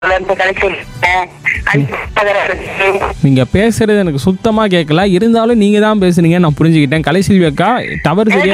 நீங்க பேசுறது எனக்கு சுத்தமா கேட்கல, இருந்தாலும் நீங்க தான் பேசுனீங்க, நான் புரிஞ்சுக்கிட்டேன். கலைசெல்வி அக்கா டவர் சரியா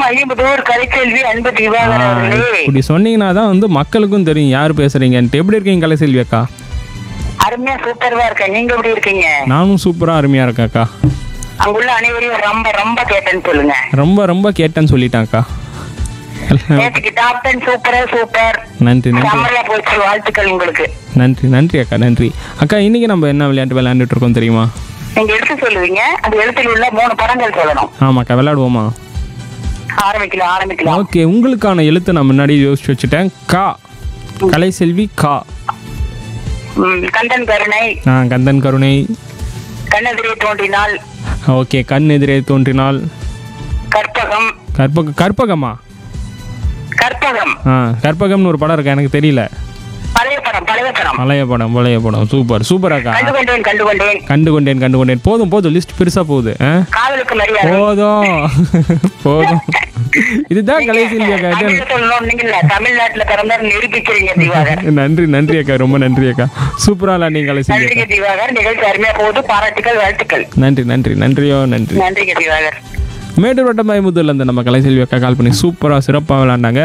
இப்படி சொன்னீங்கன்னா தான் வந்து மக்களுக்கும் தெரியும் யார் பேசுறீங்கன்ட்டு. எப்படி இருக்கீங்க கலைசெல்வி அக்கா? அருமையா சூப்பர்வா இருக்கேன். நீங்க எப்படி இருக்கீங்க? நானும் சூப்பரா அருமையா இருக்கேன் அக்கா. அங்குள்ள அனைவரையும் ரொம்ப ரொம்ப கேட்டேன்னு சொல்லுங்க. ரொம்ப ரொம்ப கேட்டேன்னு சொல்லிட்டேன் அக்கா. நேற்றுக்கு டாப் 10 சூப்பரா சூப்பர். நன்றி நன்றி செம்மையா போச்சு. வாழ்த்துக்கள் உங்களுக்கு. நன்றி நன்றி அக்கா, நன்றி அக்கா. இன்னைக்கு நம்ம என்ன விளையாட்டு விளையாண்டுட்டு இருக்கோம் தெரியுமா? நீங்க எழுத்து சொல்லுவீங்க, அந்த எழுத்தில் உள்ள 3 படங்கள் சொல்லணும். ஆமாக்கா, விளையாடுவோமா? ஆரம்பிக்கலாம். ஓகே, உங்களுக்கான எழுத்து நான் முன்னாடி யோசிச்சு வச்சுட்டேன். கா. கலைசெல்வி கா. கந்தன் கருணை. கந்தன் கருணை. கண்ணெதிரே தோன்றினால். ஓகே, கண் எதிரே தோன்றினால். கற்பகம். கற்பகமா? கற்பகம். கற்பகம்னு ஒரு படம் இருக்கா, எனக்கு தெரியல. பழைய படம். பழைய படம். சூப்பர் சூப்பர் அக்கா. கண்டுகொண்டேன். போதும் லிஸ்ட் பெருசா போகுது. காதலுக்கு மரியாதை. போதும். இதுதான் கலைசெல்வி அக்கா. தமிழ்நாட்டுல பிறந்தார் நிரூபிக்கிறீங்க திவாகர். நன்றி அக்கா, ரொம்ப நன்றி அக்கா. சூப்பரா நீங்க கலைசெல்வி அக்கா. திவாகர், நிகழ்ச்சி அருமையா போகுது. பாராட்டுகள், வாழ்த்துக்கள். நன்றியோ நன்றி. நன்றிங்க திவாகர். மேட்டூர் வட்டம் முதல்ல இருந்து நம்ம கலைசெல்வி அக்கா கால் பண்ணி சூப்பராக சிறப்பாக விளையாண்டாங்க.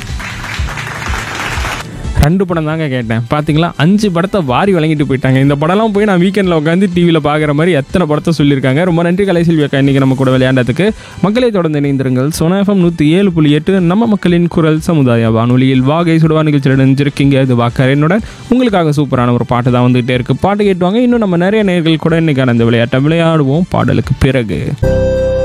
2 படம் தாங்க கேட்டேன், பார்த்தீங்களா? 5 படத்தை வாரி வழங்கிட்டு போயிட்டாங்க. இந்த படம்லாம் போய் நான் வீக்கெண்டில் உட்காந்து டிவியில் பார்க்குற மாதிரி எத்தனை படத்தை சொல்லியிருக்காங்க. ரொம்ப நன்றி கலைசெல்வி அக்கா, இன்றைக்கி நம்ம கூட விளையாண்டதுக்கு. மக்களை தொடர்ந்து இணைந்திருங்கள். சோனா எஃப்எம் 107.8 நம்ம மக்களின் குரல் சமுதாய வானொலியில் வாகை சுடுவா நிகழ்ச்சியில் நினைஞ்சிருக்கீங்க. இது வாக்கரனுடன் உங்களுக்காக சூப்பரான ஒரு பாட்டு தான் வந்துகிட்டே இருக்குது. பாட்டு கேட்டுவாங்க. இன்னும் நம்ம நிறைய நேயர்கள் கூட இன்றைக்கான இந்த விளையாட்டை விளையாடுவோம் பாடலுக்கு பிறகு.